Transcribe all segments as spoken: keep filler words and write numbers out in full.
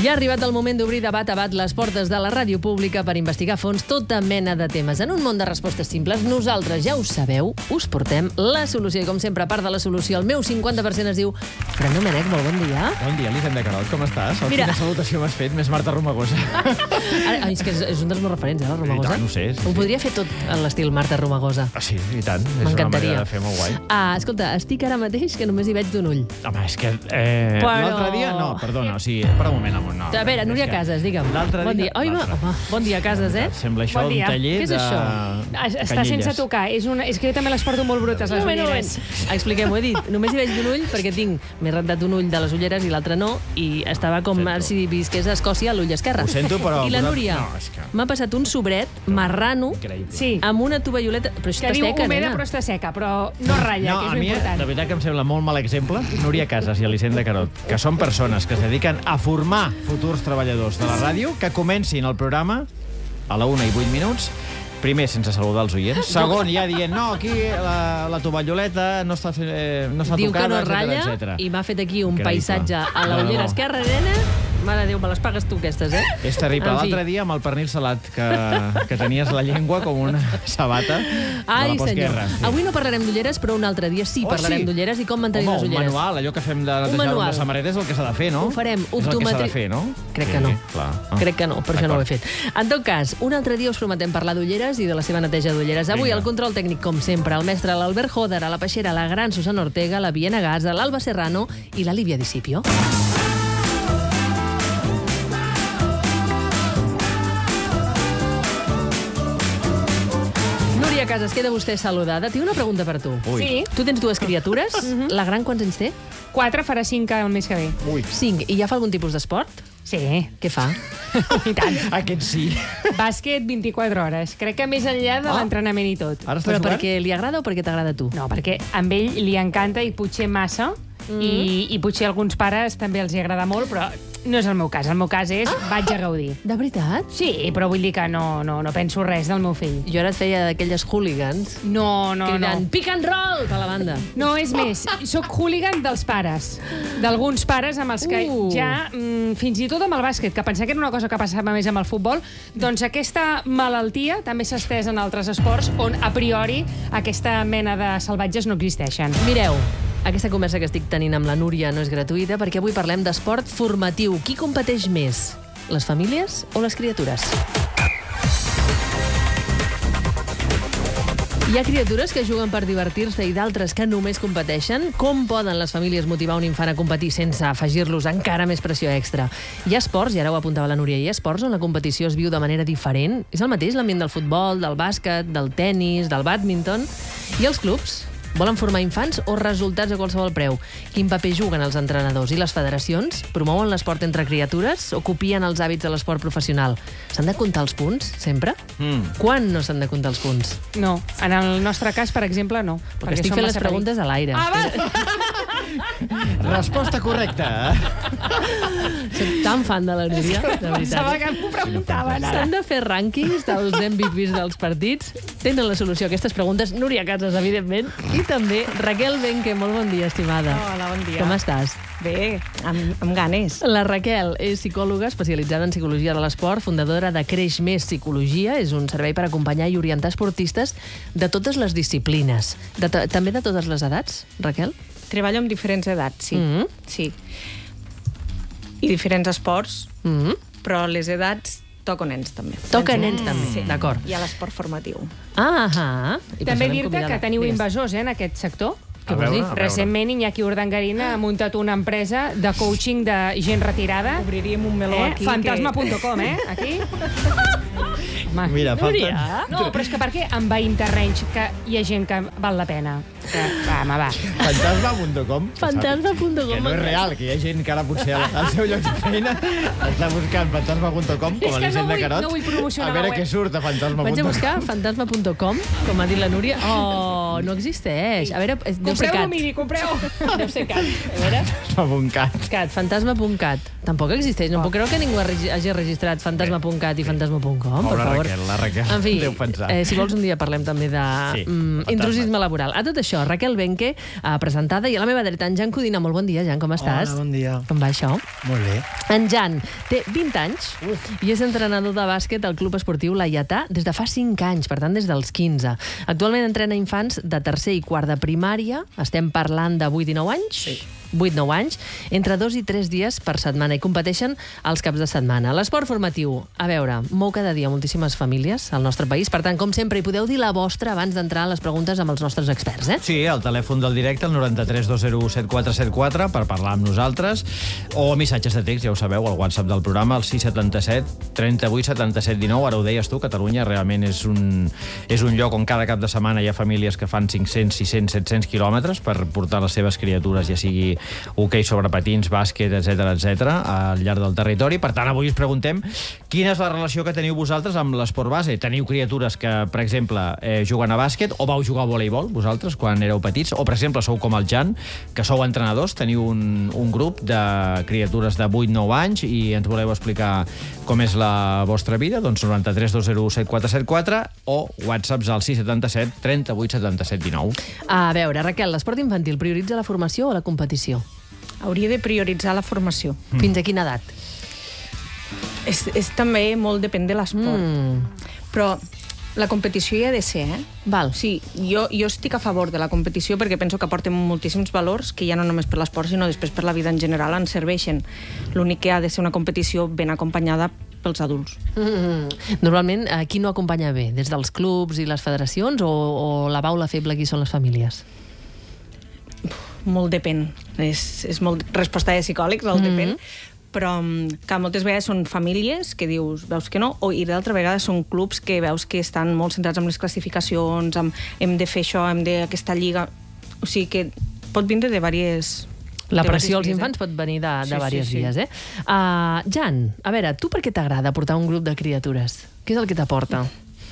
Ja ha arribat el moment d'obrir de bat a bat les portes de la ràdio pública per investigar a fons tota mena de temes. En un món de respostes simples, nosaltres, ja ho sabeu, us portem la solució. I com sempre, a part de la solució, el meu cinquanta per cent es diu Fran Domènech, molt bon dia. Bon dia, Elisenda Carol, com estàs? Mira. Quina salutació m'has fet, més Marta Romagosa. Ara, ai, és que és, és un dels meus referents, eh, la Romagosa. I tant, ho sé, sí, Ho sí. podria fer tot en l'estil Marta Romagosa. Ah, sí, i tant. És una M'encantaria. manera de fer molt guai. Ah, escolta, estic ara mateix que només hi veig d'un ull. Home, és que... Eh, Però- L'altre dia... No, perdona, o sigui, per un moment, amor, no. A veure, Núria És que Casas, digue'm. L'altre Bon dia. dia... Oi, va, l'altre. home, bon dia, Casas, eh? Sembla això Bon un dia. taller Què és de... això? Es- Està canyelles. sense tocar. És, una... és que jo també les porto molt brutes, les Un moment, un ulleres. moment. Expliquem-ho, he dit. Només hi veig d'un ull perquè tinc... M'he rentat un ull de les ulleres i l'altre no, i estava com Sento. si visqués a Escòcia a l'ull esquerre. Ho sento, però- I la Núria No, és que- m'ha passat un sobret marrano Increïble. Sí, amb una tovalloleta... Però això que està diu seca, humeda nena. però està seca, però no ratlla, No, que a és mi, important. de veritat que em sembla molt mal exemple, Núria Casas i Elisenda Carol, que són persones que es dediquen a formar futurs treballadors de la ràdio, que comencin el programa a la una i vuit minuts, primer, sense saludar els oients. Segon, ja dient, no, aquí la, la tovalloleta no està, eh, no està Diu que tocada, no ratlla etcètera. i m'ha fet aquí un Increïble. paisatge a la No, no, ullera no. esquerra, nena. Mare de Déu, me les pagues tu, aquestes, eh? És terrible. En fi. L'altre dia, amb el pernil salat, que, que tenies la llengua com una sabata Ai, de la senyor. postguerra. Sí. Avui no parlarem d'ulleres, però un altre dia sí Oh, parlarem sí? d'ulleres i com mantenir Home, les un ulleres. manual, allò que fem de Un netejar manual. una samarreta és el que s'ha de fer, no? Ho farem. És el que s'ha Optometri- de fer, no? Crec Sí, que no. Clar. Ah. Crec que no, per això no ho he D'acord. fet. En tot cas, un altre dia us prometem parlar d'ulleres i de la seva neteja d'ulleres. Avui Vinga. el control tècnic, com sempre, el mestre l'Albert Joder, a la Peixera, la gran Susana Ortega, la Viena Gaza, l'Alba Serrano i la Lívia Discipio. Núria Casas, queda vostè saludada. Tinc una pregunta per tu. Ui. Sí, Tu tens dues criatures. La gran quants anys té? quatre farà cinc el mes que ve. Ui. Cinc. I ja fa algun tipus d'esport? Sí, Què fa? i tant. Aquest sí. Bàsquet vint-i-quatre hores. Crec que més enllà de Ah. l'entrenament i tot. Ara està Però jugant? perquè li agrada o perquè t'agrada a tu? No, perquè amb ell li encanta i potser massa, i, i potser a alguns pares també els hi agrada molt, però no és el meu cas. El meu cas és vaig a gaudir. De veritat? Sí, però vull dir que no, no, no penso res del meu fill. Jo ara et feia d'aquelles hooligans No, no, cridant no. pick and roll per la banda. No, és més, sóc hooligan dels pares. D'alguns pares amb els que Uh. ja, mm, fins i tot amb el bàsquet, que pensava que era una cosa que passava més amb el futbol, doncs aquesta malaltia també s'ha estès en altres esports on, a priori, aquesta mena de salvatges no existeixen. Mireu, aquesta conversa que estic tenint amb la Núria no és gratuïta perquè avui parlem d'esport formatiu. Qui competeix més? Les famílies o les criatures? Hi ha criatures que juguen per divertir-se i d'altres que només competeixen. Com poden les famílies motivar un infant a competir sense afegir-los encara més pressió extra? Hi ha esports, i ara ho apuntava la Núria, hi ha esports on la competició es viu de manera diferent? És el mateix l'ambient del futbol, del bàsquet, del tennis, del bàdminton? I els clubs? Volen formar infants o resultats a qualsevol preu? Quin paper juguen els entrenadors i les federacions? Promouen l'esport entre criatures o copien els hàbits de l'esport professional? S'han de comptar els punts, sempre? Mm. Quan no s'han de comptar els punts? No, en el nostre cas, per exemple, no. Perquè estic som fent les massa preguntes a l'aire. Ah, va! Resposta correcta. Soc tan fan de la Núria, de Pensava veritat. que m'ho preguntaven ara. S'han de fer rànquings dels M V Ps dels partits. Tenen la solució a aquestes preguntes. Núria Casas, evidentment. I també Raquel Benque. Molt bon dia, estimada. Hola, bon dia. Com estàs? Bé, amb, amb ganes. La Raquel és psicòloga especialitzada en psicologia de l'esport, fundadora de Creix Més Psicologia. És un servei per acompanyar i orientar esportistes de totes les disciplines. De to- també de totes les edats, Raquel? Treballo amb diferents edats, sí. Mhm. Sí. I diferents esports, Mm -hmm. però les edats toco nens, també. Toca nens, també. Sí. D'acord. I a l'esport formatiu. Ah, ah. I per També això l'hem dir-te convidada. que teniu Digues. invasors, eh, en aquest sector. Què A vols dir? veure, a veure. Recentment, Iñaki Urdangarín ha muntat una empresa de coaching de gent retirada. Obriríem un meló Eh? aquí. Fantasma punt com, eh? Aquí. Home. Mira, falten... Núria? No, però és que per què envaïm terrenys que hi ha gent que val la pena? Que, va, home, va. Fantasma punt com. Fantasma punt com. Que no és real, que hi ha gent que ara potser al al seu lloc de feina està buscant fantasma punt com, És com a que no Elisenda vull- Carot. no vull promocionar a veure la web. què surt a fantasma punt com. Vaig a buscar fantasma punt com, com ha dit la Núria. Oh, no existeix. A veure, deu ser Compreu cat. Mini, compreu! Deu ser cat. A veure... Fantasma.cat. Cat, fantasma.cat. Tampoc existeix. No puc creure que ningú hagi registrat fantasma.cat i fantasma punt com, per Pobra favor. Raquel, la Raquel. En fi, Deu pensar. eh, si vols un dia parlem també de Sí, mm, fantasmes. intrusisme laboral. A tot això, Raquel Benque, eh, presentada, i a la meva dreta, en Jan Codina. Molt bon dia, Jan, com estàs? Hola, bon dia. Com va això? Molt bé. En Jan té vint anys i és entrenador de bàsquet al Club Esportiu Laietà des de fa cinc anys, per tant, des dels quinze. Actualment entrena infants de tercer i quart de primària. Estem parlant de vuit i nou anys? Sí. vuit nou anys, entre dos i tres dies per setmana, i competeixen els caps de setmana. L'esport formatiu, a veure, mou cada dia moltíssimes famílies al nostre país, per tant, com sempre, hi podeu dir la vostra abans d'entrar a les preguntes amb els nostres experts, eh? Sí, el telèfon del directe, el noranta-tres dos zero u set quatre set quatre, per parlar amb nosaltres, o missatges de text, ja ho sabeu, al WhatsApp del programa, el sis setanta-set trenta-vuit setanta-set dinou. Ara ho deies tu, Catalunya realment és un, és un lloc on cada cap de setmana hi ha famílies que fan cinc-cents, sis-cents, set-cents quilòmetres per portar les seves criatures, ja sigui hoquei sobre patins, bàsquet, etcètera, etcètera, al llarg del territori. Per tant, avui us preguntem quina és la relació que teniu vosaltres amb l'esport base. Teniu criatures que, per exemple, eh, juguen a bàsquet, o vau jugar a voleibol, vosaltres, quan éreu petits, o, per exemple, sou com el Jan, que sou entrenadors, teniu un, un grup de criatures de vuit nou anys i ens voleu explicar com és la vostra vida, doncs noranta-tres dos zero u set quatre set quatre o whatsapps al sis setanta-set trenta-vuit setanta-set dinou. A veure, Raquel, l'esport infantil prioritza la formació o la competició? Hauria de prioritzar la formació. Mm. Fins a quina edat? És, és també molt depèn de l'esport. Mm. Però la competició hi ha de ser, eh? Val. Sí, jo, jo estic a favor de la competició perquè penso que aporten moltíssims valors que ja no només per l'esport, sinó després per la vida en general ens serveixen. L'únic que ha de ser una competició ben acompanyada pels adults. Mm. Normalment, eh, qui no acompanya bé? Des dels clubs i les federacions o, o la baula feble qui són les famílies? Molt depèn. És, és molt resposta de psicòlegs, el mm-hmm. depèn. Però que moltes vegades són famílies que dius, veus que no, o, i d'altra vegada són clubs que veus que estan molt centrats en les classificacions, amb hem de fer això, hem de aquesta lliga... O sigui que pot vindre de diverses... La pressió als vies, infants eh? pot venir de, de Sí, diverses sí, sí. vies, eh? Uh, Jan, a veure, tu per què t'agrada portar un grup de criatures? Què és el que t'aporta?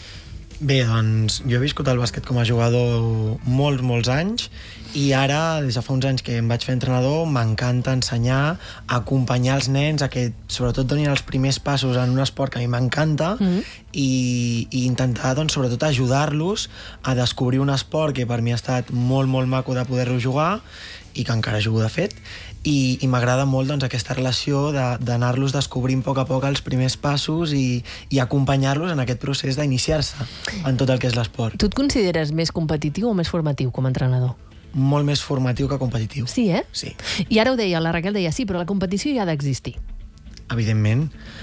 Bé, doncs jo he viscut el bàsquet com a jugador molts, molts anys i ara, des de fa uns anys que em vaig fer entrenador, m'encanta ensenyar, acompanyar els nens a que sobretot donin els primers passos en un esport que a mi m'encanta mm-hmm. i, i intentar, doncs, sobretot ajudar-los a descobrir un esport que per mi ha estat molt, molt maco de poder-lo jugar i que encara jugo de fet, i, i m'agrada molt, doncs, aquesta relació de, d'anar-los descobrint a poc a poc els primers passos i, i acompanyar-los en aquest procés d'iniciar-se en tot el que és l'esport. Tu et consideres més competitiu o més formatiu com a entrenador? Molt més formatiu que competitiu. Sí, eh? Sí. I ara ho deia, la Raquel deia, sí, però la competició ja ha d'existir. Evidentment.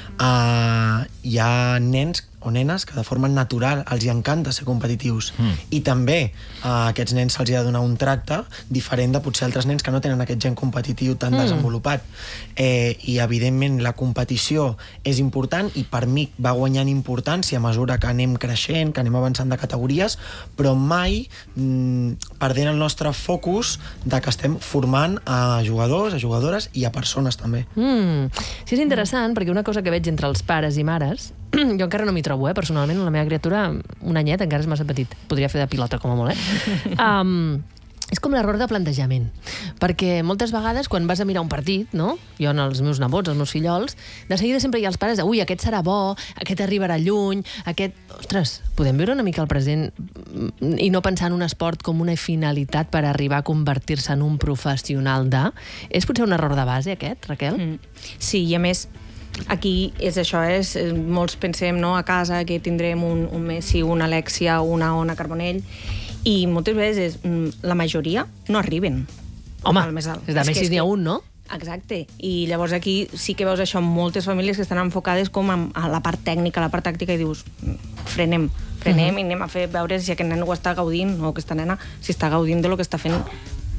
Uh, hi ha nens o nenes que de forma natural els hi encanta ser competitius mm. i també a aquests nens se'ls ha de donar un tracte diferent de potser altres nens que no tenen aquest gen competitiu tan mm. desenvolupat eh, i evidentment la competició és important i per mi va guanyant importància a mesura que anem creixent, que anem avançant de categories, però mai mm, perdent el nostre focus de que estem formant a jugadors, a jugadores i a persones també. Mm. Sí, és interessant, mm. perquè una cosa que veig entre els pares i mares, jo encara no m'hi trobo, eh, personalment, la meva criatura, un anyet, encara és massa petit. Podria fer de pilota, com a molt, eh? Um, és com l'error de plantejament. Perquè moltes vegades, quan vas a mirar un partit, no? Jo en els meus nebots, els meus fillols, de seguida sempre hi ha els pares de, ui, aquest serà bo, aquest arribarà lluny, aquest... Ostres, podem viure una mica el present i no pensar en un esport com una finalitat per arribar a convertir-se en un professional de... És potser un error de base, aquest, Raquel? Mm. Sí, i a més, aquí és això, és, molts pensem, no, a casa que tindrem un, un Messi, una Alexia, una Ona Carbonell, i moltes vegades la majoria no arriben. Home, al més alt. de Messi n'hi ha un, no? Exacte, i llavors aquí sí que veus això, moltes famílies que estan enfocades com a, a la part tècnica, a la part tàctica, i dius, frenem, frenem uh-huh. i anem a fer veure si aquest nen ho està gaudint, o aquesta nena, si està gaudint de lo que està fent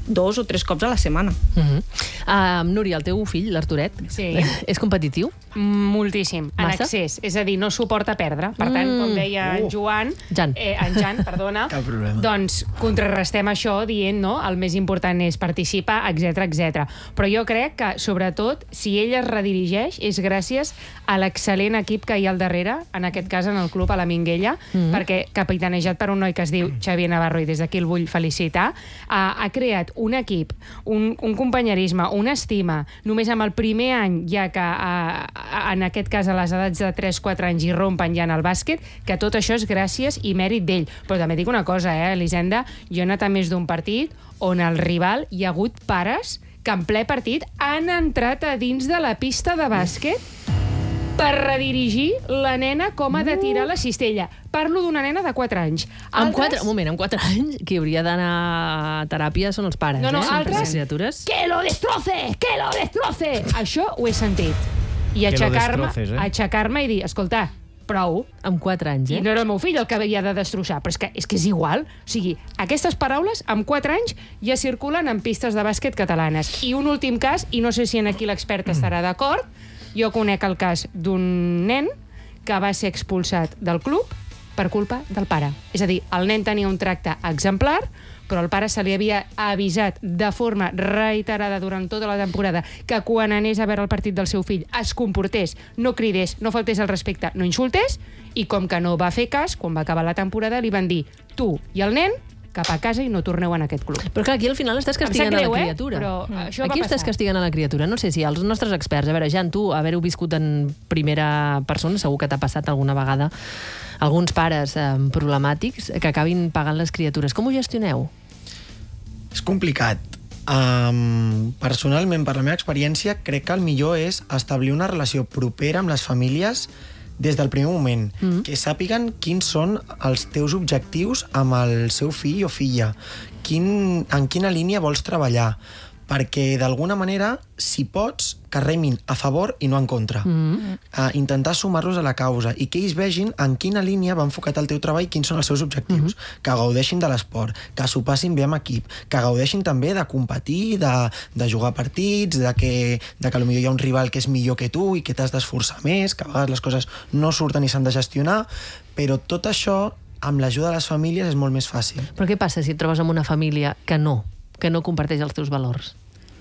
dos o tres cops a la setmana. Uh -huh. uh, Núria, el teu fill, l'Arturet, Sí. és competitiu? Moltíssim, en Massa? excés. És a dir, no suporta perdre. Per tant, com deia en Joan... Jan. Eh, en Jan, perdona. Cap problema. Doncs contrarrestem això dient, no?, el més important és participar, etcètera, etcètera. Però jo crec que, sobretot, si ell es redirigeix, és gràcies a l'excel·lent equip que hi ha al darrere, en aquest cas en el club, a la Minguella, mm-hmm. perquè, capitanejat per un noi que es diu Xavier Navarro, i des d'aquí el vull felicitar, ha, ha creat un equip, un, un companyerisme, una estima, només amb el primer any, ja que a, a, en aquest cas a les edats de tres quatre anys hi rompen ja en el bàsquet, que tot això és gràcies i mèrit d'ell. Però també dic una cosa, eh, Elisenda, jo he anat a més d'un partit on el rival hi ha hagut pares que en ple partit han entrat a dins de la pista de bàsquet per redirigir la nena com ha de tirar la cistella. Parlo d'una nena de quatre anys. Amb quatre, un moment, amb quatre anys, qui hauria d'anar a teràpia són els pares, No, no, eh? Són altres... les criatures. Que lo destroce! Que lo destroce! Això ho he sentit. I Que lo aixecar-me destroces, eh? aixecar-me i dir, escolta, prou. Amb quatre anys, I eh? no era el meu fill el que havia de destrossar, però és que és, que és igual. O sigui, aquestes paraules, amb quatre anys, ja circulen en pistes de bàsquet catalanes. I un últim cas, i no sé si en aquí l'expert estarà d'acord, jo conec el cas d'un nen que va ser expulsat del club per culpa del pare. És a dir, el nen tenia un tracte exemplar, però el pare se li havia avisat de forma reiterada durant tota la temporada que quan anés a veure el partit del seu fill es comportés, no cridés, no faltés al respecte, no insultés, i com que no va fer cas, quan va acabar la temporada li van dir tu i el nen cap a casa i no torneu en aquest club. Però clar, aquí al final estàs castigant greu, a la eh? criatura. Però això aquí va estàs passar. castigant a la criatura. No sé si els nostres experts... A veure, Jan, tu, haver-ho viscut en primera persona, segur que t'ha passat alguna vegada alguns pares eh, problemàtics que acabin pagant les criatures. Com ho gestioneu? És complicat. Um, personalment, per la meva experiència, crec que el millor és establir una relació propera amb les famílies des del primer moment, mm-hmm. que sàpiguen quins són els teus objectius amb el seu fill o filla, quin, en quina línia vols treballar, perquè d'alguna manera, si pots, que remin a favor i no en contra. Mm-hmm. uh, intentar sumar-los a la causa i que ells vegin en quina línia va enfocat el teu treball i quins són els seus objectius. Mm-hmm. Que gaudeixin de l'esport, que s'ho passin bé amb equip, que gaudeixin també de competir, de, de jugar partits, de que, de que potser hi ha un rival que és millor que tu i que t'has d'esforçar més, que a vegades les coses no surten i s'han de gestionar, però tot això, amb l'ajuda de les famílies, és molt més fàcil. Però què passa si et trobes amb una família que no, que no comparteix els teus valors?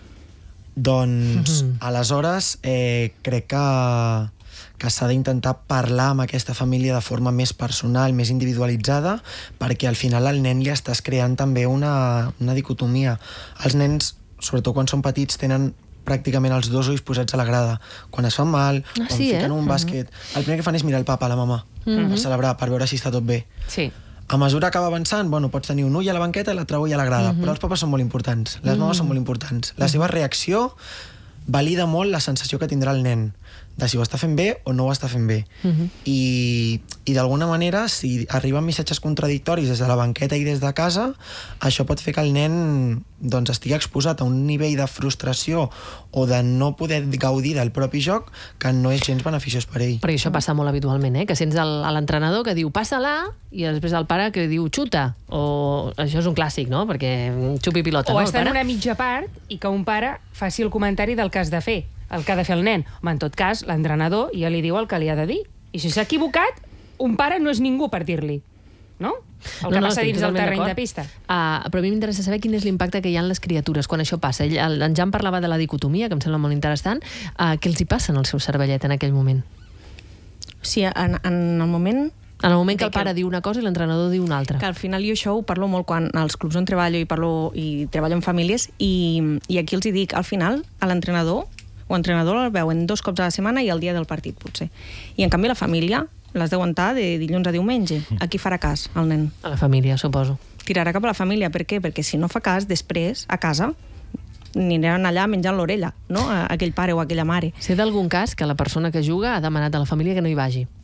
Doncs, Mm-hmm. aleshores, eh, crec que, que s'ha d'intentar parlar amb aquesta família de forma més personal, més individualitzada, perquè al final al nen li estàs creant també una, una dicotomia. Els nens, sobretot quan són petits, tenen pràcticament els dos ulls posats a la grada. Quan es fan mal, Ah, quan sí, fiquen eh? un bàsquet, el primer que fan és mirar el papa, la mama, Mhm. per celebrar, per veure si està tot bé. Sí. A mesura que va avançant, bueno, pots tenir un ull a la banqueta i l'altre ull a la grada, Mhm. però els papes són molt importants, les mames són molt importants. La seva reacció valida molt la sensació que tindrà el nen, de si ho està fent bé o no ho està fent bé. Mhm. I, i d'alguna manera, si arriben missatges contradictoris des de la banqueta i des de casa, això pot fer que el nen doncs, estigui exposat a un nivell de frustració o de no poder gaudir del propi joc que no és gens beneficiós per ell. Perquè això passa molt habitualment, eh? Que sents el- a l'entrenador que diu passa-la i després el pare que diu xuta. O això és un clàssic, no? Perquè xupi pilota, O no? el està en pare? una mitja part i que un pare faci el comentari del que has de fer, el que ha de fer el nen. Home, en tot cas, l'entrenador ja li diu el que li ha de dir. I si s'ha equivocat, un pare no és ningú per dir-li. No? El que passa estic dins del totalment terreny de d'acord. pista. Uh, però a mi m'interessa saber quin és l'impacte que hi ha en les criatures quan això passa. Ell, el, en Jan parlava de la dicotomia, que em sembla molt interessant. Uh, què els hi passa en el seu cervellet en aquell moment? Sí, en, en el moment En el moment que De el que- pare diu una cosa i l'entrenador diu una altra. que al final jo això ho parlo molt quan als clubs on treballo i parlo i treballo amb famílies i, i aquí els hi dic, al final a l'entrenador o entrenador el veuen dos cops a la setmana i el dia del partit potser, i en canvi la família l'has d'aguantar de dilluns a diumenge. A qui farà cas, el nen? A la família, suposo. Tirarà cap a la família, per què? Perquè si no fa cas, després, a casa aniran allà menjant l'orella, no? A aquell pare o aquella mare. Sé d'algun cas que la persona que juga ha demanat a la família que no hi vagi.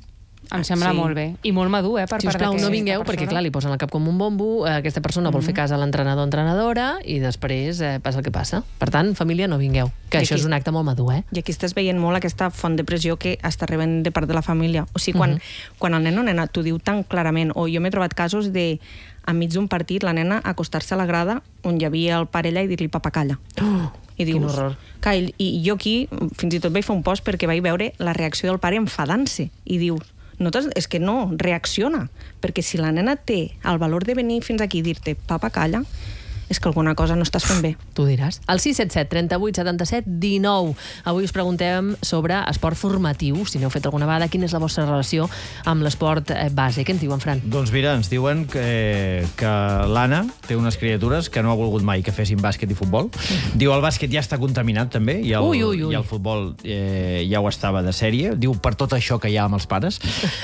Em sembla Sí. molt bé. I molt madur, eh, per Si us part plau, d'aquesta no vingueu, persona. perquè clar, li posen el cap com un bombo, eh, aquesta persona vol fer cas a l'entrenador o entrenadora i després eh, passa el que passa. Per tant, família, no vingueu, que I això aquí- és un acte molt madur, eh? I aquí estàs veient molt aquesta font de pressió que està rebent de part de la família. O sigui, quan, uh -huh. quan el nen o nena t'ho diu tan clarament, o jo m'he trobat casos de, enmig d'un partit, la nena acostar-se a la grada on hi havia el pare allà i dir-li papa, calla. Oh, I dius, quin horror. Clar, i, i jo aquí fins i tot vaig fer un post perquè vaig veure la reacció del pare enfadant-se. I dius, no és que no, reacciona. Perquè si la nena té el valor de venir fins aquí i dir-te papa, calla, és que alguna cosa no estàs fent bé. Tu diràs. El sis set set, trenta-vuit, setanta-set, dinou. Avui us preguntem sobre esport formatiu. Si n'heu fet alguna vegada, quina és la vostra relació amb l'esport eh, base? Què ens diuen, Fran? Doncs mira, ens diuen que, que l'Anna té unes criatures que no ha volgut mai que fessin bàsquet i futbol. Diu el bàsquet ja està contaminat, també, i el, Ui, ui, ui. i el futbol eh, ja ho estava de sèrie. Diu per tot això que hi ha amb els pares.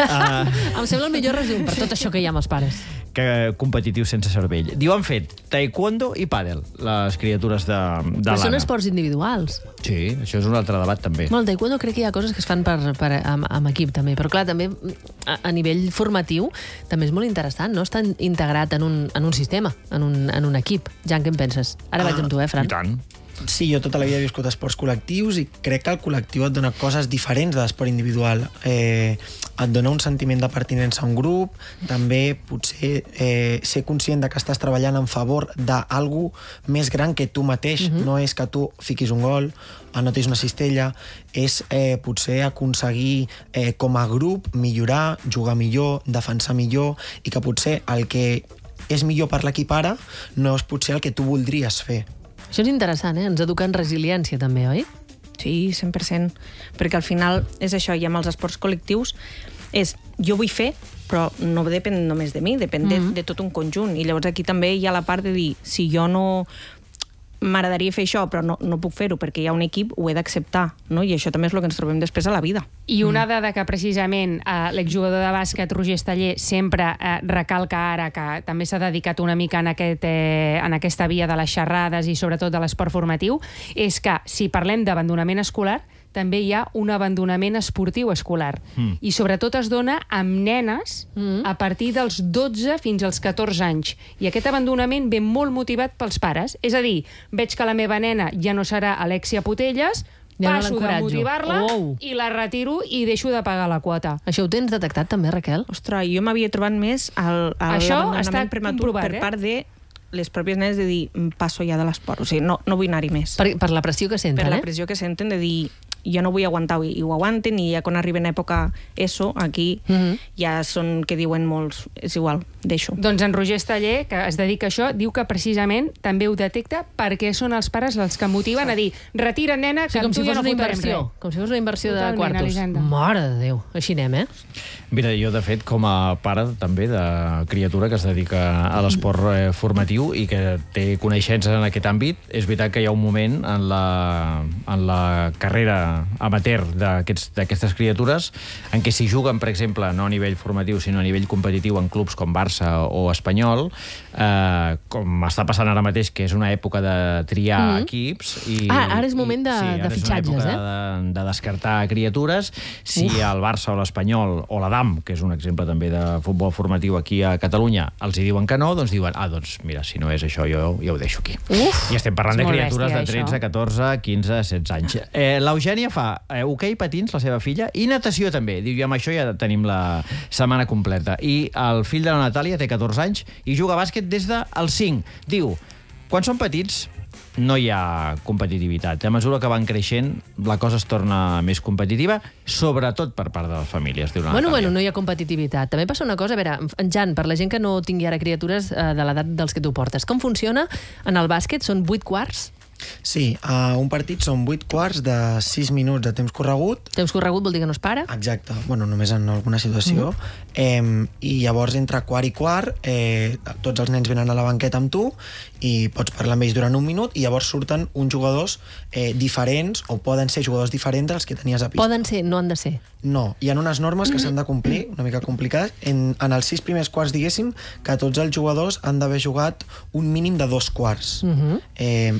uh, Em sembla el millor resum per tot això que hi ha amb els pares. que competitiu sense cervell. Diu, han fet taekwondo i pàdel, les criatures de, de Però són l'Anna. esports individuals. Sí, això és un altre debat, també. Bueno, el taekwondo crec que hi ha coses que es fan per, per, amb, amb equip, també. Però, clar, també a, a nivell formatiu també és molt interessant, no? Està integrat en un, en un sistema, en un, en un equip. Jan, què en penses? Ara vaig amb tu, eh, Fran? I tant. Sí, jo tota la vida he viscut esports col·lectius i crec que el col·lectiu et dona coses diferents de l'esport individual. Eh, et dona un sentiment de pertinença a un grup, també potser eh, ser conscient de que estàs treballant en favor d'algú més gran que tu mateix. Uh-huh. No és que tu fiquis un gol, anotis una cistella, és eh, potser aconseguir eh, com a grup millorar, jugar millor, defensar millor, i que potser el que és millor per l'equip ara no és potser el que tu voldries fer. Això és interessant, eh? Ens educa en resiliència, també, oi? Sí, cent per cent. Perquè al final és això, i amb els esports col·lectius és, jo vull fer, però no depèn només de mi, depèn mm -hmm. de, de tot un conjunt. I llavors aquí també hi ha la part de dir, si jo no m'agradaria fer això, però no, no puc fer-ho perquè hi ha un equip, ho he d'acceptar, no? I això també és el que ens trobem després a la vida. I una dada que precisament eh, l'exjugador de bàsquet Roger Esteller sempre eh, recalca ara, que també s'ha dedicat una mica en, aquest, eh, en aquesta via de les xerrades i sobretot de l'esport formatiu, és que si parlem d'abandonament escolar, també hi ha un abandonament esportiu escolar. Mm. I sobretot es dona amb nenes mm. a partir dels dotze fins als catorze anys. I aquest abandonament ve molt motivat pels pares. És a dir, veig que la meva nena ja no serà Alexia Putelles, Ja no passo de l'encoratjo. motivar-la Oh. i la retiro i deixo de pagar la quota. Això ho tens detectat també, Raquel? Ostres, jo m'havia trobat més al, al Això abandonament està prematur comprovat, per eh? part de les pròpies nenes de dir, passo ja de l'esport, o sigui, no, no vull anar-hi més. Per, per la pressió que senten, per la eh? pressió que senten de dir jo no vull aguantar i ho aguanten, i ja quan arriben a època ESO, aquí Mm -hmm. ja són que diuen molts, és igual, deixo. Doncs en Roger Esteller, que es dedica a això, diu que precisament també ho detecta perquè són els pares els que motiven a dir, retira, nena, que Sí, com amb si tu ja fos no una fotrem inversió. res. Com si fos una inversió de Totalment, quartos. Elisenda. Mare de Déu. Així anem, eh? Mira, jo, de fet, com a pare també de criatura que es dedica a l'esport eh, formatiu i que té coneixences en aquest àmbit, és veritat que hi ha un moment en la, en la carrera amateur d'aquestes criatures en què si juguen, per exemple, no a nivell formatiu, sinó a nivell competitiu en clubs com Barça o Espanyol, eh, com està passant ara mateix, que és una època de triar Mm. equips... I, Ah, ara és moment de- i, sí, de ara és una fitxatges, època eh? de, de descartar criatures. Si Uf. el Barça o l'Espanyol o la D A M, que és un exemple també de futbol formatiu aquí a Catalunya, els hi diuen que no, doncs diuen, ah, doncs mira, si no és això, jo ja ho deixo aquí. Uf. I estem parlant És de molt criatures bèstia, de tretze, això. catorze, quinze, setze anys. Eh, L'Eugènia fa eh, hoquei patins, la seva filla, i natació també. Diu, i amb això ja tenim la setmana completa. I el fill de la Natàlia té catorze anys i juga a bàsquet des dels cinc. Diu, quan són petits no hi ha competitivitat. A mesura que van creixent, la cosa es torna més competitiva, sobretot per part de les famílies, diu la Bueno, Natàlia. bueno, no hi ha competitivitat. També passa una cosa, a veure, en Jan, per la gent que no tingui ara criatures eh, de l'edat dels que tu portes, com funciona en el bàsquet? Són vuit quarts? Sí, uh, un partit són vuit quarts de sis minuts de temps corregut. Temps corregut vol dir que no es para? Exacte, bueno, només en alguna situació. Mm. Eh, I llavors, entre quart i quart, eh, tots els nens venen a la banqueta amb tu i pots parlar amb ells durant un minut i llavors surten uns jugadors eh, diferents, o poden ser jugadors diferents dels que tenies a pista. Poden ser, no han de ser. No, hi ha unes normes que s'han de complir, una mica complicades. En, en els sis primers quarts, diguéssim, que tots els jugadors han d'haver jugat un mínim de dos quarts. Uh -huh. eh, i Perquè després...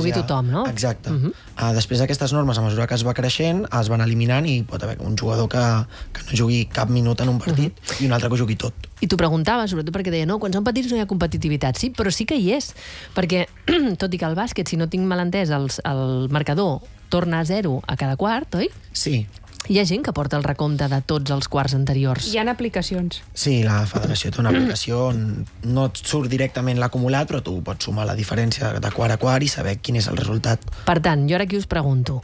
jugui tothom, no? Exacte. Uh -huh. uh, després d'aquestes normes, a mesura que es va creixent, es van eliminant i pot haver un jugador que, que no jugui cap minut en un partit uh -huh. i un altre que ho jugui tot. I t'ho preguntava, sobretot perquè deia, no, quan són petits no hi ha competitivitat. Sí, però sí que hi és, perquè, tot i que el bàsquet, si no tinc mal entès, el, el marcador torna a zero a cada quart, oi? Sí. Hi ha gent que porta el recompte de tots els quarts anteriors. Hi ha aplicacions. Sí, la federació té una aplicació on no et surt directament l'acumulat, però tu pots sumar la diferència de quart a quart i saber quin és el resultat. Per tant, jo ara aquí us pregunto.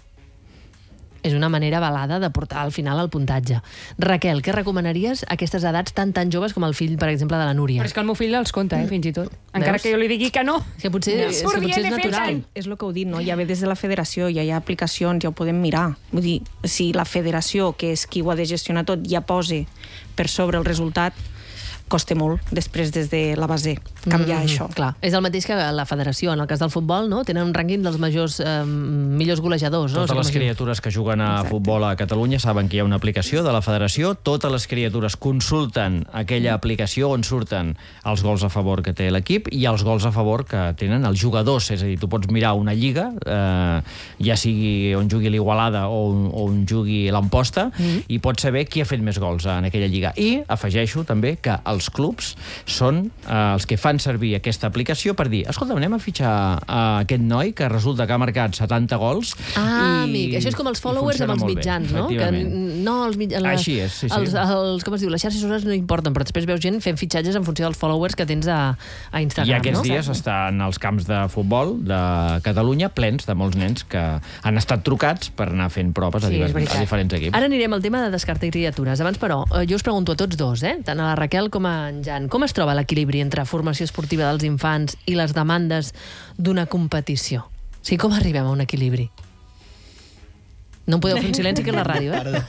És una manera avalada de portar al final el puntatge. Raquel, què recomanaries a aquestes edats tan tan joves com el fill, per exemple, de la Núria? Però és que el meu fill els compta, eh, fins i tot. Encara Veus? que jo li digui que no. És que potser, No. és, que Surt potser és bien natural. defensa. És el que heu dit, no? Ja ve des de la federació, ja hi ha aplicacions, ja ho podem mirar. Vull dir, si la federació, que és qui ho ha de gestionar tot, ja posa per sobre el resultat, costa molt, després des de la base, canviar mm, això. Clar, és el mateix que la federació, en el cas del futbol, no? Tenen un rànquing dels majors, eh, millors golejadors. No? Totes les criatures que juguen a Exacte. futbol a Catalunya saben que hi ha una aplicació de la federació, totes les criatures consulten aquella aplicació on surten els gols a favor que té l'equip i els gols a favor que tenen els jugadors, és a dir, tu pots mirar una lliga, eh, ja sigui on jugui l'Igualada o, o on jugui l'Amposta, mm. i pots saber qui ha fet més gols en aquella lliga. I afegeixo també que els clubs són eh, els que fan servir aquesta aplicació per dir, escolta, anem a fitxar a aquest noi que resulta que ha marcat setanta gols. Ah, i, amic, això és com els followers amb els mitjans, no? Que no els mitjans... Així és, sí, sí. Els, els, com es diu, les xarxes socials no importen, però després veus gent fent fitxatges en funció dels followers que tens a, a Instagram, I aquests no? dies estan els camps de futbol de Catalunya plens de molts nens que han estat trucats per anar fent proves a, Sí, divers, és veritat. a diferents equips. Ara anirem al tema de descartar criatures. Abans, però, eh, jo us pregunto a tots dos, eh? Tant a la Raquel com a en Jan, com es troba l'equilibri entre formació esportiva dels infants i les demandes d'una competició? O sigui, com arribem a un equilibri? No em podeu fer un silenci, que és la ràdio, eh?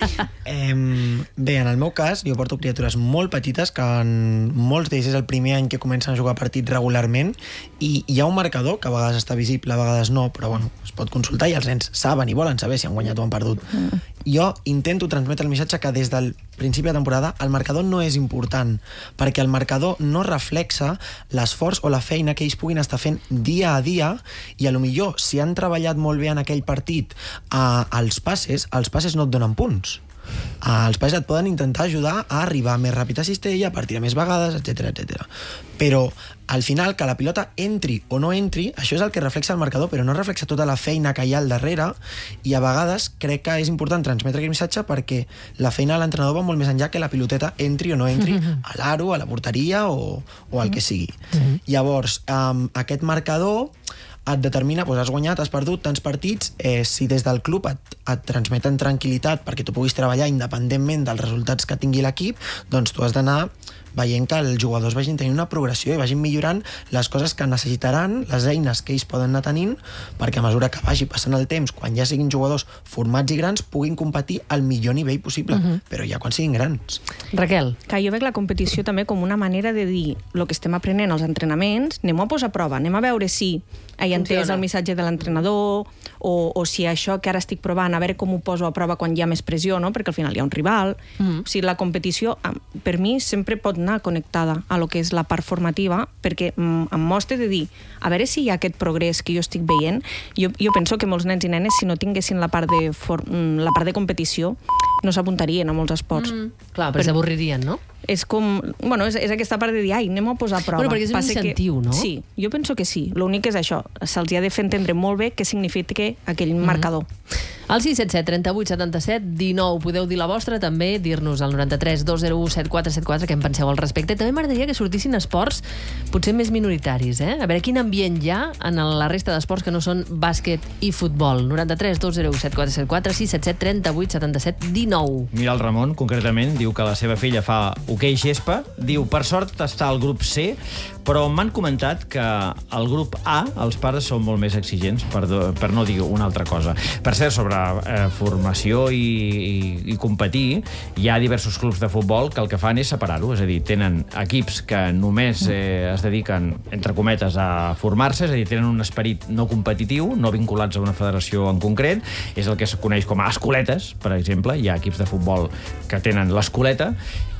Eh, bé, en el meu cas, jo porto criatures molt petites que en molts d'ells és el primer any que comencen a jugar partits regularment i hi ha un marcador que a vegades està visible, a vegades no, però bueno, es pot consultar i els nens saben i volen saber si han guanyat o han perdut. Mm. Jo intento transmetre el missatge que des del principi de temporada el marcador no és important, perquè el marcador no reflexa l'esforç o la feina que ells puguin estar fent dia a dia i a lo millor si han treballat molt bé en aquell partit eh, els passes, els passes no et donen punts. Uh, els passes et poden intentar ajudar a arribar més ràpid a cistella, a partir de més vegades, etcètera, etcètera. Però al final que la pilota entri o no entri, això és el que reflexa el marcador, però no reflexa tota la feina que hi ha al darrere, i a vegades crec que és important transmetre aquest missatge perquè la feina de l'entrenador va molt més enllà que la piloteta entri o no entri a l'aro, a la porteria o, o al que sigui. Llavors, um, aquest marcador et determina, doncs has guanyat, has perdut tants partits, eh, si des del club et, et transmeten tranquil·litat perquè tu puguis treballar independentment dels resultats que tingui l'equip, doncs tu has d'anar veient que els jugadors vagin tenint una progressió i vagin millorant les coses que necessitaran, les eines que ells poden anar tenint, perquè a mesura que vagi passant el temps, quan ja siguin jugadors formats i grans, puguin competir al millor nivell possible, uh-huh. però ja quan siguin grans. Raquel. Que jo veig la competició també com una manera de dir el que estem aprenent als entrenaments, anem a posar a prova, anem a veure si he entès el missatge de l'entrenador o, o si això que ara estic provant, a veure com ho poso a prova quan hi ha més pressió, no? Perquè al final hi ha un rival. Mm. O sigui, la competició, per mi, sempre pot anar connectada a lo que és la part formativa, perquè em mostra de dir, a veure si hi ha aquest progrés que jo estic veient. Jo, jo penso que molts nens i nenes, si no tinguessin la part de, for, la part de competició, no s'apuntarien a molts esports. Mm. Clar, però s'avorririen, no? És com... Bueno, és, és aquesta part de dir, ai, anem a posar a prova. Bueno, perquè és un Passa incentiu, que, no? Sí, jo penso que sí. L'únic és això. Se'ls ha de fer entendre molt bé què significa aquell mm-hmm. marcador. Al sis set set, trenta-vuit, setanta-set, dinou. Podeu dir la vostra, també dir-nos al noranta-tres dos zero u set quatre set quatre què en penseu al respecte. També m'agradaria que sortissin esports potser més minoritaris, eh? A veure quin ambient hi ha en la resta d'esports que no són bàsquet i futbol. noranta-tres dos zero u set quatre set quatre, sis set set, trenta-vuit, setanta-set, dinou. Mira, el Ramon, concretament, diu que la seva filla fa hoquei gespa. Diu, per sort està al grup C, però m'han comentat que al grup A els pares són molt més exigents, per, per no dir una altra cosa. Per cert, sobre eh, formació i, i, i competir, hi ha diversos clubs de futbol que el que fan és separar-ho, és a dir, tenen equips que només eh, es dediquen, entre cometes, a formar-se, és a dir, tenen un esperit no competitiu, no vinculats a una federació en concret, és el que es coneix com a escoletes, per exemple, hi ha equips de futbol que tenen l'escoleta,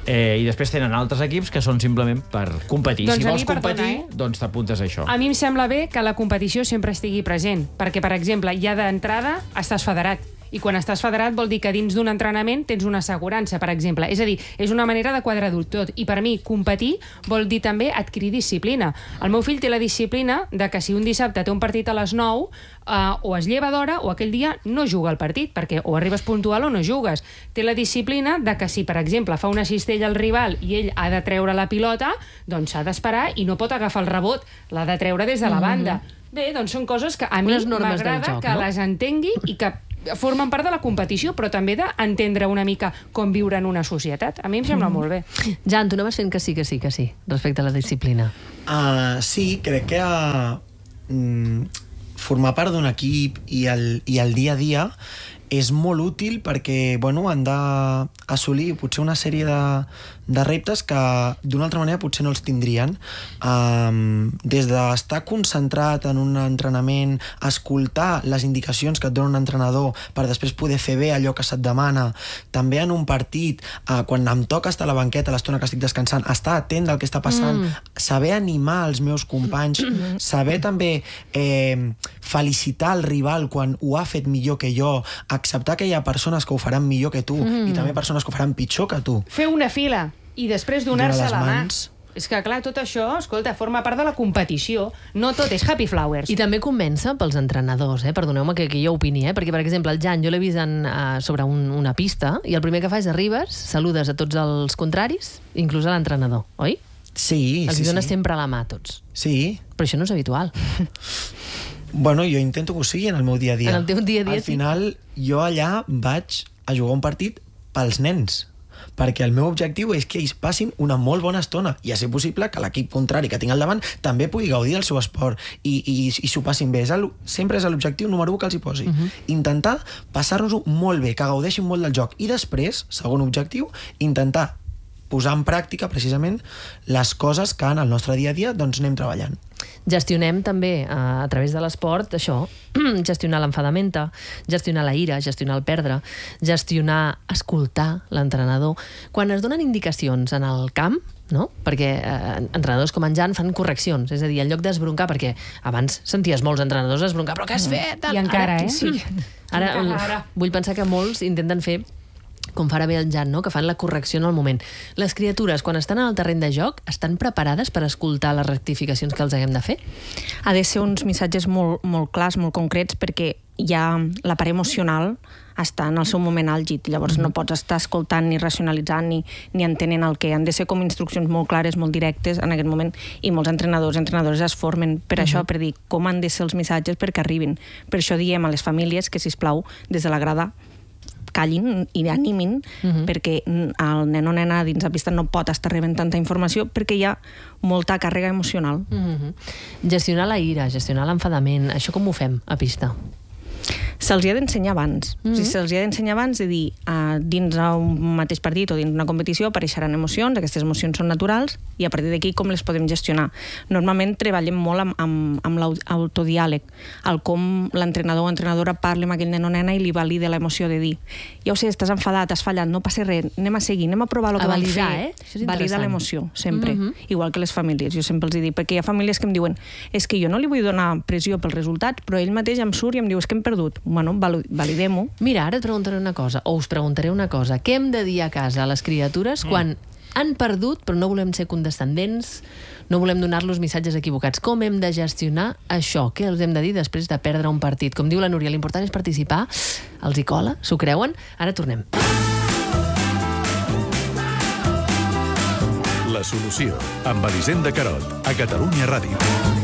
Eh, I després tenen altres equips que són simplement per competir. Doncs si a vols mi, perdona, competir, eh? doncs t'apuntes a això. A mi em sembla bé que la competició sempre estigui present, perquè, per exemple, ja d'entrada estàs federat. I quan estàs federat vol dir que dins d'un entrenament tens una assegurança, per exemple. És a dir, és una manera de quadrar-ho tot. I per mi, competir vol dir també adquirir disciplina. El meu fill té la disciplina de que si un dissabte té un partit a les nou, eh, o es lleva d'hora o aquell dia no juga al partit, perquè o arribes puntual o no jugues. Té la disciplina de que si, per exemple, fa una cistella al rival i ell ha de treure la pilota, doncs s'ha d'esperar i no pot agafar el rebot, l'ha de treure des de la banda. Bé, doncs són coses que a mi m'agrada que les entengui i que formen part de la competició, però també d'entendre una mica com viure en una societat. A mi em sembla molt bé. Jan, tu anaves fent que sí, que sí, que sí, respecte a la disciplina. Uh, sí, crec que uh, mm, formar part d'un equip i el, i el dia a dia és molt útil perquè, bueno, han d'assolir potser una sèrie de, de reptes que d'una altra manera potser no els tindrien. Um, des d'estar concentrat en un entrenament, escoltar les indicacions que et dona un entrenador per després poder fer bé allò que se't demana, també en un partit, uh, quan em toca estar a la banqueta l'estona que estic descansant, estar atent del que està passant, mm. saber animar els meus companys, mm. saber també eh, felicitar el rival quan ho ha fet millor que jo, acceptar que hi ha persones que ho faran millor que tu mm. i també persones que ho faran pitjor que tu. Fer una fila i després donar-se la mà. És que, clar, tot això, escolta, forma part de la competició. No tot és happy flowers. I també convença pels entrenadors, eh? Perdoneu-me que, que jo opini, eh? Perquè, per exemple, el Jan, jo l'he vist en, uh, sobre un, una pista i el primer que fa és arribes, saludes a tots els contraris, inclús a l'entrenador, oi? Sí, Els sí, dones sí. sempre la mà a tots. Sí. Però això no és habitual. Bueno, jo intento que ho sigui en el meu dia a dia. En el teu dia a dia, Al sí. final, jo allà vaig a jugar un partit pels nens, perquè el meu objectiu és que ells passin una molt bona estona i a ser possible que l'equip contrari que tinc al davant també pugui gaudir del seu esport i, i, i s'ho passin bé. És el, sempre és l'objectiu número u que els hi posi. Uh -huh. Intentar passar-nos-ho molt bé, que gaudeixin molt del joc. I després, segon objectiu, intentar posar en pràctica precisament les coses que en el nostre dia a dia doncs anem treballant. Gestionem també, a través de l'esport, això, gestionar l'enfadamenta, gestionar la ira, gestionar el perdre, gestionar, escoltar l'entrenador. Quan es donen indicacions en el camp, no? Perquè eh, entrenadors com en Jan fan correccions, és a dir, en lloc d'esbroncar, perquè abans senties molts entrenadors esbroncar, però què has fet? I encara, ara, eh? Sí. Ara, Encara. vull pensar que molts intenten fer com farà bé el Jan, no? Que fan la correcció en el moment. Les criatures, quan estan en el terreny de joc, estan preparades per escoltar les rectificacions que els haguem de fer? Ha de ser uns missatges molt, molt clars, molt concrets, perquè ja la part emocional està en el seu moment àlgid. Llavors no pots estar escoltant ni racionalitzant ni, ni entenent el que han de ser com instruccions molt clares, molt directes en aquest moment, i molts entrenadors i entrenadores es formen per uh -huh. això, per dir com han de ser els missatges perquè arribin. Per això diem a les famílies que, sisplau, des de la grada callin i animin, uh -huh. perquè el nen o nena dins la pista no pot estar rebent tanta informació perquè hi ha molta càrrega emocional. Uh -huh. Gestionar la ira, gestionar l'enfadament, això com ho fem a pista? Se'ls ha d'ensenyar abans. Mm -hmm. O sigui, se'ls ha d'ensenyar abans de dir, uh, dins un mateix partit o dins una competició apareixeran emocions, aquestes emocions són naturals, i a partir d'aquí com les podem gestionar. Normalment treballem molt amb, amb, amb l'autodiàleg, el com l'entrenador o entrenadora parla amb aquell nen o nena i li valida l'emoció de dir, ja ho sé, estàs enfadat, has fallat, no passa res, anem a seguir, anem a provar el que A vam validar, fer. eh? Això és Valida interessant. l'emoció, sempre. Mm -hmm. Igual que les famílies, jo sempre els dic, perquè hi ha famílies que em diuen, és que jo no li vull donar pressió pels resultats, però ell mateix em surt i em diu, és que hem perdut. Bueno, validem-ho. Mira, ara et preguntaré una cosa, o us preguntaré una cosa. Què hem de dir a casa a les criatures quan mm. han perdut, però no volem ser condescendents, no volem donar-los missatges equivocats? Com hem de gestionar això? Què els hem de dir després de perdre un partit? Com diu la Núria, l'important és participar. Els hi cola? S'ho creuen? Ara tornem. La solució, amb Elisenda Carot, a Catalunya Ràdio.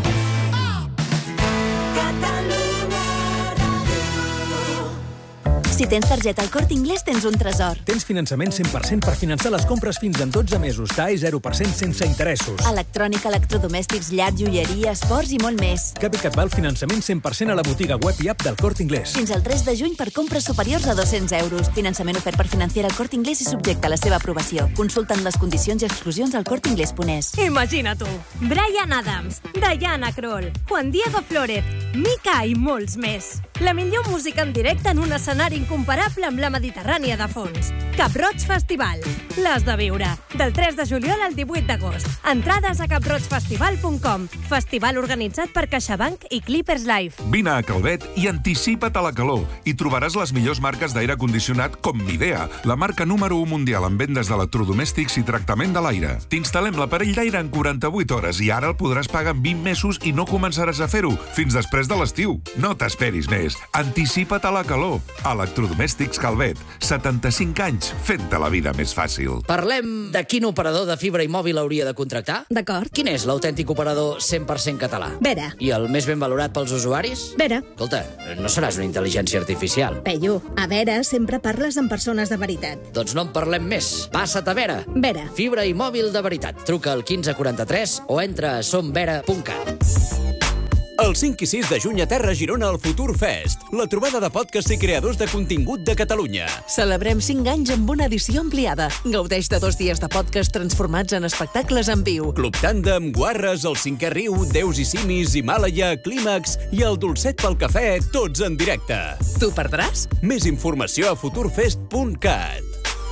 Si tens targeta al Corte Inglés, tens un tresor. Tens finançament cent per cent per finançar les compres fins en dotze mesos. T A E zero per cent sense interessos. Electrònica, electrodomèstics, llar, joieria, esports i molt més. Cap i que et val finançament cent per cent a la botiga web i app del Corte Inglés. Fins al tres de juny per compres superiors a dos-cents euros. Finançament ofert per Financiera al Corte Inglés i subjecte a la seva aprovació. Consulta'n les condicions i exclusions al corte inglés punt es. Imagina tu, Bryan Adams, Diana Kroll, Juan Diego Flórez, Mika i molts més. La millor música en directe en un escenari incomparable amb la Mediterrània de fons. Cap Roig Festival. L'has de viure. Del tres de juliol al divuit d'agost. Entrades a cap roig festival punt com. Festival organitzat per CaixaBank i Clippers Life. Vine a Calvet i anticipa't a la calor. I trobaràs les millors marques d'aire condicionat com Midea, la marca número u mundial en vendes d'electrodomèstics i tractament de l'aire. T'instal·lem l'aparell d'aire en quaranta-vuit hores i ara el podràs pagar en vint mesos i no començaràs a fer-ho fins després de l'estiu. No t'esperis més. Anticipa't a la calor. Electrodomèstics Calvet. setanta-cinc anys fent-te la vida més fàcil. Parlem de quin operador de fibra i mòbil hauria de contractar? D'acord. Quin és l'autèntic operador cent per cent català? Vera. I el més ben valorat pels usuaris? Vera. Escolta, no seràs una intel·ligència artificial. Peyu, a Vera sempre parles amb persones de veritat. Doncs no en parlem més. Passa't a Vera. Vera. Fibra i mòbil de veritat. Truca al quinze quaranta-tres o entra a somvera punt cat. El cinc i sis de juny a Terra Girona al Futur Fest, la trobada de podcasts i creadors de contingut de Catalunya. Celebrem cinc anys amb una edició ampliada. Gaudeix de dos dies de podcast transformats en espectacles en viu. Club Tàndem, Guarres, El Cinquè Riu, Déus i Simis, Himàlaia, Clímax i el Dolcet pel Cafè, tots en directe. Tu perdràs? Més informació a futurfest punt cat.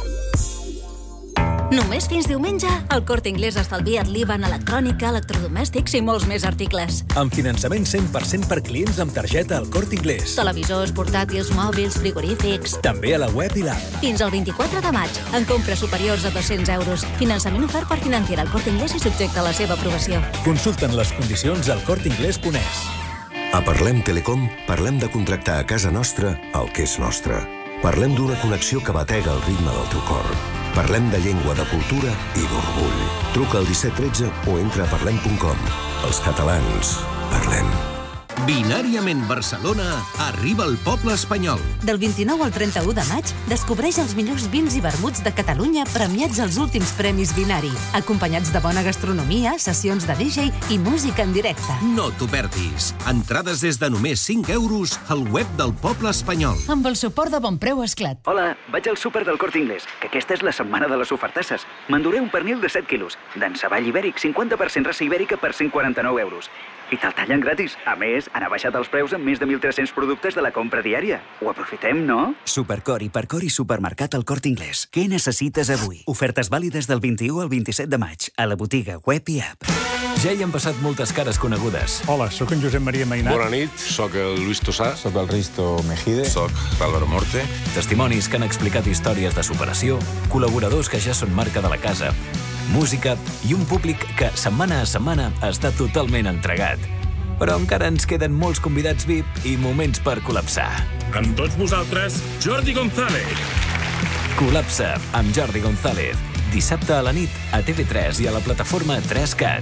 Només fins diumenge, el Corte Inglés estalvia't l'I V A en electrònica, electrodomèstics i molts més articles. Amb finançament cent per cent per clients amb targeta al Corte Inglés. Televisors, portàtils, mòbils, frigorífics... També a la web i l'app. Fins al vint-i-quatre de maig, en compres superiors a dos-cents euros. Finançament ofert per Financiera al Corte Inglés i subjecte a la seva aprovació. Consulten les condicions al corte inglés punt es. A Parlem Telecom parlem de contractar a casa nostra el que és nostre. Parlem d'una connexió que batega el ritme del teu cor. Parlem de llengua, de cultura i d'orgull. Truca al disset tretze o entra a parlem punt com. Els catalans parlem. Binàriament Barcelona arriba al poble espanyol. Del vint-i-nou al trenta-u de maig, descobreix els millors vins i vermuts de Catalunya premiats als últims premis Binari, acompanyats de bona gastronomia, sessions de D J i música en directe. No t'ho perdis. Entrades des de només cinc euros al web del poble espanyol. Amb el suport de Bonpreu Esclat. Hola, vaig al súper del Corte Inglés, que aquesta és la setmana de les ofertasses. M'enduré un pernil de set quilos, d'enceball ibèric, cinquanta per cent raça ibèrica per cent quaranta-nou euros. I te'l tallen gratis. A més, han abaixat els preus en més de mil tres-cents productes de la compra diària. Ho aprofitem, no? Supercor, Hipercor i Supermercat al Corte Inglés. Què necessites avui? Ofertes vàlides del vint-i-u al vint-i-set de maig a la botiga web i app. Ja hi han passat moltes cares conegudes. Hola, sóc en Josep Maria Mainat. Bona nit, sóc el Luis Tosà. Sóc el Risto Mejide. Sóc l'Álvaro Morte. Testimonis que han explicat històries de superació, col·laboradors que ja són marca de la casa, música i un públic que setmana a setmana està totalment entregat. Però encara ens queden molts convidats V I P i moments per col·lapsar. Amb tots vosaltres, Jordi González. Col·lapsa amb Jordi González. Dissabte a la nit a T V tres i a la plataforma tres cat.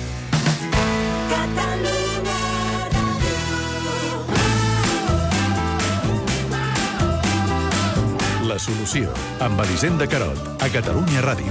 La solució, amb Elisenda Carot, a Catalunya Ràdio.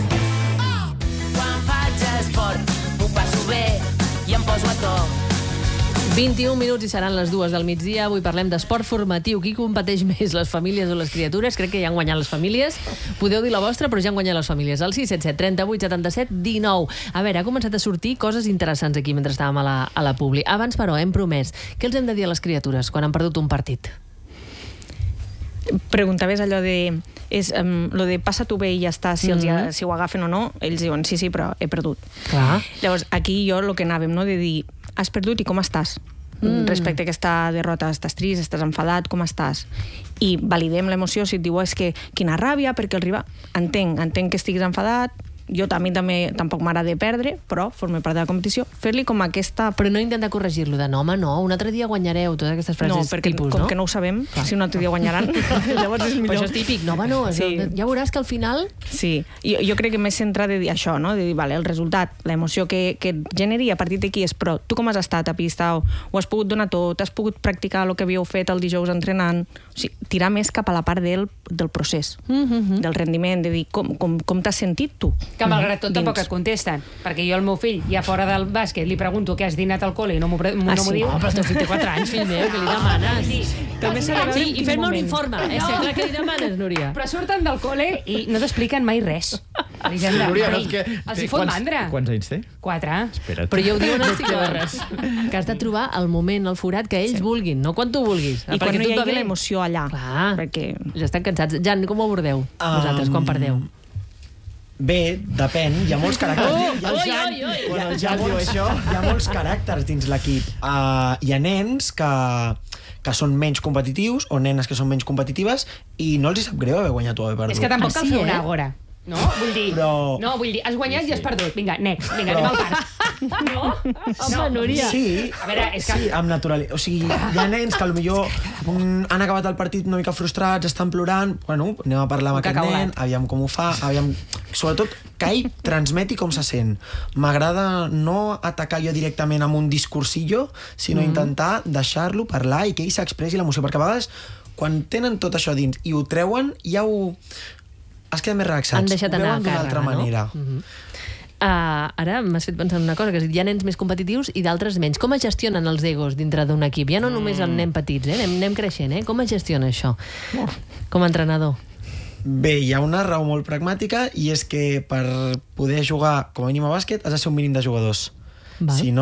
Quan faig esport, ho passo bé i em poso a to. vint-i-un minuts i seran les dues del migdia. Avui parlem d'esport formatiu. Qui competeix més, les famílies o les criatures? Crec que ja han guanyat les famílies. Podeu dir la vostra, però ja han guanyat les famílies. El sis set set, trenta-vuit, setanta-set, dinou. A veure, ha començat a sortir coses interessants aquí mentre estàvem a la, a la Publi. Abans, però, hem promès. Què els hem de dir a les criatures quan han perdut un partit? Preguntaves allò de... És, um, lo de passa-t'ho bé i ja està, si, els, Mhm. si ho agafen o no, ells diuen sí, sí, però he perdut. Clar. Llavors, aquí jo el que anàvem, no?, de dir, has perdut i com estàs? Mm. Respecte a aquesta derrota, estàs trist, estàs enfadat, com estàs? I validem l'emoció, si et diu, és que quina ràbia, perquè el rival... Entenc, entenc que estiguis enfadat, jo també, també tampoc m'agrada perdre, però forma part de la competició. Fer-li com aquesta... Però no intenta corregir-lo de no, home, no, un altre dia guanyareu, totes aquestes frases no, perquè tipus, com no? que no ho sabem, clar. Si un altre dia guanyaran, llavors és millor. Però això és típic, no, home, no, sí. Ja veuràs que al final... Sí, jo, jo crec que més centrat de dir això, no? De dir, vale, el resultat, l'emoció que, que et generi a partir d'aquí és, però tu com has estat a pista? O, o has pogut donar tot? Has pogut practicar el que havíeu fet el dijous entrenant? O sigui, tirar més cap a la part del, del procés, mm-hmm. del rendiment, de dir com, com, com t'has sentit tu. Que malgrat tot tampoc et contesten, perquè jo al meu fill, ja fora del bàsquet, li pregunto què has dinat al col·le i no m'ho ah, no sí? diu. No, però el teu fill té quatre anys, fill meu, que li demanes? Sí, també s'ha de veure sí, en i quin fem-me un moment. informe. No. És que clar que li demanes, Núria. Però surten del col·le i no t'expliquen mai res. Elisenda, Núria, no, ai, és que els té- hi fot quants- mandra. Quants anys té? Quatre. Espera't. Però ja ho diuen els psicòlegs, que has de trobar el moment, el forat que ells sí. vulguin, no quan tu vulguis. I quan no hi hagi l'emoció allà. Clar, perquè... ja estan cansats. Jan, com ho abordeu vosaltres quan perdeu? Bé, depèn, hi ha molts caràcters. Oh, hi ha, oi, hi ha, oi, oi. Bueno, ja diu això, hi ha molts caràcters dins l'equip. Uh, hi ha nens que, que són menys competitius o nenes que són menys competitives i no els hi sap greu haver guanyat o haver perdut. És que tampoc Ah, cal sí, fer una eh? agora. No? Vull dir, Però- no, vull dir, has guanyat sí, sí. i has perdut. Vinga, next, vinga, anem al parc. No? Home, Núria. Sí, A veure, és que... sí, amb naturalitat. O sigui, hi ha nens que potser mm, han acabat el partit una mica frustrats, estan plorant, bueno, anem a parlar amb Un aquest cacaulat. nen, aviam com ho fa, aviam... Sobretot, que ell transmeti com se sent. M'agrada no atacar jo directament amb un discursillo, sinó Mm. intentar deixar-lo parlar i que ell s'expressi l'emoció, perquè a vegades, quan tenen tot això dins i ho treuen, ja ho... es queden més relaxats. Han deixat ho anar veuen d'una càrrega, altra no? manera. Uh-huh. Uh, ara m'has fet pensar en una cosa, que has dit, hi ha nens més competitius i d'altres menys. Com es gestionen els egos dintre d'un equip? Ja no només el nen petits, eh? anem, anem creixent, eh? Com es gestiona això? Com a entrenador. Bé, hi ha una raó molt pragmàtica i és que per poder jugar com a mínim a bàsquet has de ser un mínim de jugadors. Val. Si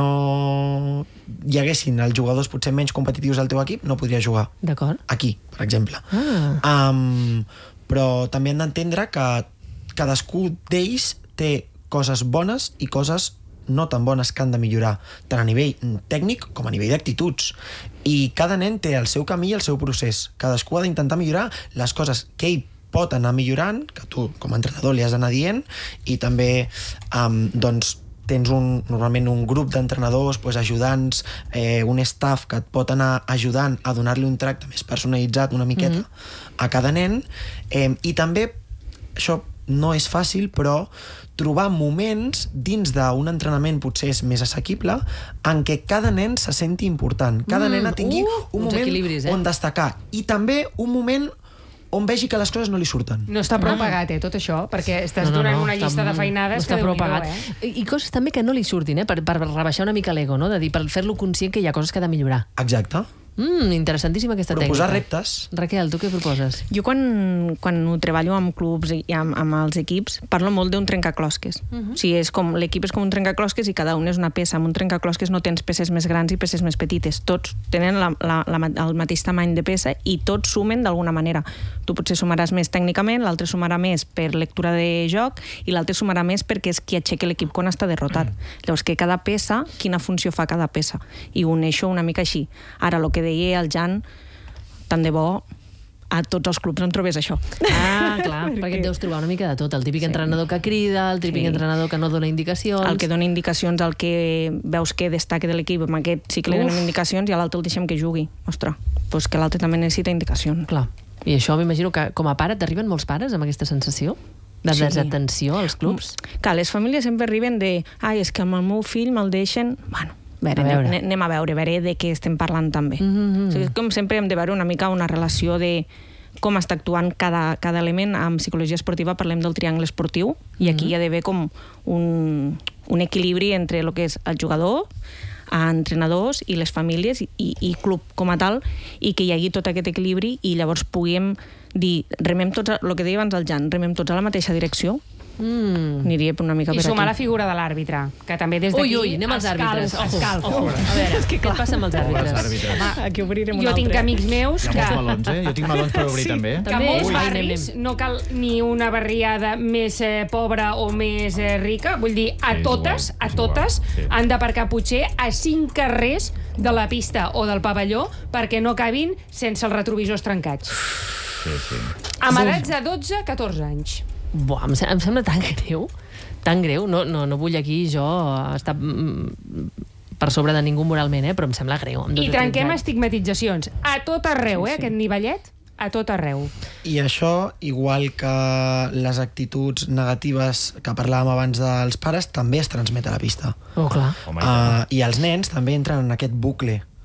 no hi haguessin els jugadors potser menys competitius al teu equip, no podries jugar. D'acord. Aquí, per exemple. Ah. Um, però també han d'entendre que cadascú d'ells té coses bones i coses no tan bones que han de millorar, tant a nivell tècnic com a nivell d'actituds. I cada nen té el seu camí i el seu procés. Cadascú ha d'intentar millorar les coses que ell pot anar millorant, que tu com a entrenador li has d'anar dient, i també um, doncs, tens un, normalment un grup d'entrenadors, pues, ajudants, eh, un staff que et pot anar ajudant a donar-li un tracte més personalitzat una miqueta mm-hmm. a cada nen, eh, i també això no és fàcil, però trobar moments dins d'un entrenament potser és més assequible en què cada nen se senti important, cada Mm, nena tingui uh, un uns moment equilibris, eh? on destacar i també un moment on vegi que les coses no li surten. No està prou pagat, eh, tot això, perquè estàs No, no, donant no, una està- llista de feinades està que prou Déu-n'hi-do, pagat. eh? I, I coses també que no li surtin, eh? per, per rebaixar una mica l'ego, no? De dir, per fer-lo conscient que hi ha coses que ha de millorar. Exacte. Mm, interessantíssima aquesta Proposar tècnica. reptes. Raquel, tu què proposes? Jo quan, quan ho treballo amb clubs i amb, amb els equips parlo molt d'un trencaclosques. Uh -huh. O sigui, és com, l'equip és com un trencaclosques i cada un és una peça. Amb un trencaclosques no tens peces més grans i peces més petites. Tots tenen la, la, la, el mateix tamany de peça i tots sumen d'alguna manera. Tu potser sumaràs més tècnicament, l'altre sumarà més per lectura de joc i l'altre sumarà més perquè és qui aixeca l'equip quan està derrotat. Uh -huh. Llavors, que cada peça, quina funció fa cada peça? I uneixo una mica així. Ara, el que deia el Jan, tant de bo a tots els clubs on trobés això. Ah, clar, perquè et deus trobar una mica de tot. El típic sí. entrenador que crida, el típic Sí. entrenador que no dona indicacions... El que dona indicacions, el que veus que destaca de l'equip, amb aquest sí que li donem indicacions i a l'altre el deixem que jugui. Ostres, doncs que l'altre també necessita indicacions. Clar. I això m'imagino que com a pare t'arriben molts pares amb aquesta sensació de Sí. desatenció als clubs? Clar, les famílies sempre arriben de ai, és que amb el meu fill me'l deixen... Bueno, a veure, A veure. anem, anem a veure, a veure de què estem parlant també. Mm-hmm. O sigui, com sempre hem de veure una mica una relació de com està actuant cada, cada element. En psicologia esportiva parlem del triangle esportiu i aquí hi ha d'haver com un, un equilibri entre el que és el jugador, a entrenadors i les famílies i, i club com a tal, i que hi hagi tot aquest equilibri i llavors puguem dir, remem tots, a, el que deia abans el Jan, remem tots a la mateixa direcció. Mm. Aniria una mica I per sumar la aquí. figura de l'àrbitre, que també des d'aquí... Ui, ui, anem als àrbitres. Escalf, Ojo, escalf. ojo. A veure, què et passa amb els àrbitres? Home, aquí obrirem un jo altre. tinc amics meus Hi ha que... molts melons, eh? Jo tinc melons per obrir, Sí, també. que També? molts Ui, barris anem, no cal ni una barriada més eh, pobra o més eh, rica. Vull dir, a Sí, totes, igual, a és totes, igual, sí. han d'aparcar potser a cinc carrers de la pista o del pavelló perquè no acabin sense els retrovisors trencats. Sí, sí. Amb edats de dotze a catorze anys. Buah, em, se- em sembla tan greu, tan greu. No, no, no vull aquí jo estar mm, per sobre de ningú moralment, eh? Però em sembla greu. amb I dotze o trenquem tretze anys. estigmatitzacions a tot arreu, Sí, eh, sí. aquest nivellet, a tot arreu. I això, igual que les actituds negatives que parlàvem abans dels pares, també es transmet a la pista. Oh, clar. Home, Uh, I els nens també entren en aquest bucle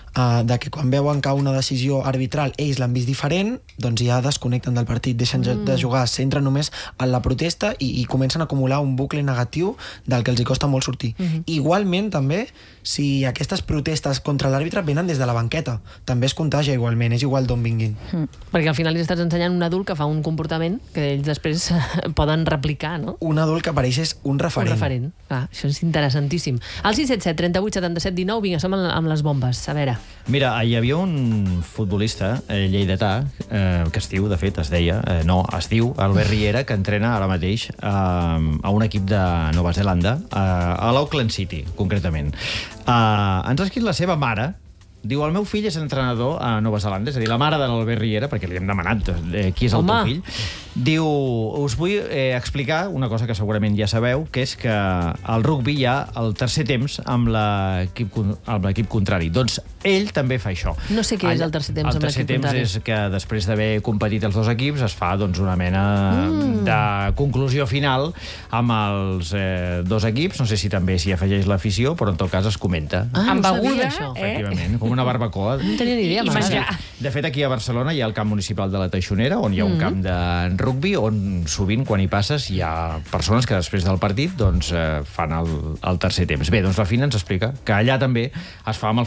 uh, de que quan veuen que una decisió arbitral ells l'han vist diferent, doncs ja desconnecten del partit, deixen mm. de jugar, s'entren només en la protesta i, i comencen a acumular un bucle negatiu del que els hi costa molt sortir. Mm-hmm. Igualment, també, si aquestes protestes contra l'àrbitre venen des de la banqueta, també es contagia igualment, és igual d'on vinguin. Mm. Perquè al final li estàs ensenyant un adult que fa un comportament que ells després poden replicar, no? Un adult que apareix és un referent. Un referent. Ah, això és interessantíssim. Al sis set set, trenta-vuit, setanta-set, dinou, vinga, som amb les bombes. A veure. Mira, hi havia un futbolista eh, lleidatà, eh, que es diu, de fet, es deia, eh, no, es diu Albert Riera, que entrena ara mateix eh, a un equip de Nova Zelanda, eh, a l'Auckland City, concretament. Eh, ens ha escrit la seva mare. Diu, el meu fill és entrenador a Nova Zelanda, és a dir, la mare de l'Albert Riera, perquè li hem demanat eh, qui és el Home. teu fill. Diu, us vull eh, explicar una cosa que segurament ja sabeu, que és que al rugby hi ha el tercer temps amb l'equip amb l'equip contrari. Doncs ell també fa això. No sé què és el tercer temps amb l'equip contrari. El tercer temps és que després d'haver competit els dos equips es fa doncs, una mena mm. de conclusió final amb els eh, dos equips. No sé si també s'hi afegeix l'afició, però en tot cas es comenta. Ah, amb no sabia beguda, això. Efectivament, com una barbacoa. No tenia ni idea, I menjar. De fet, aquí a Barcelona hi ha el camp municipal de la Teixonera, on hi ha un Mm. camp de rugby, on sovint, quan hi passes, hi ha persones que després del partit doncs, eh, fan el, el tercer temps. Bé, doncs la Fina ens explica que allà també es fa amb el